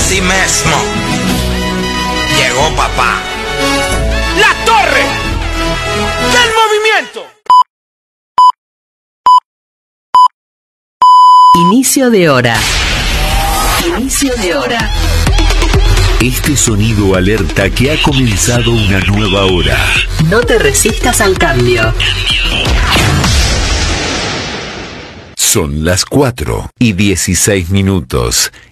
Así mismo. Llegó papá. ¡La torre del movimiento! Inicio de hora. Inicio de hora. Este sonido alerta que ha comenzado una nueva hora. No te resistas al cambio. Son las 4:16.